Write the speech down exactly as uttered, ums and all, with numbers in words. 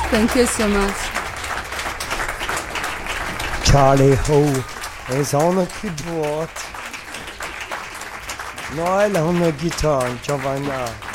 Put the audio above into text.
Thank you so much. Charlie Ho is on the keyboard. Noel on the guitar, Giovanna.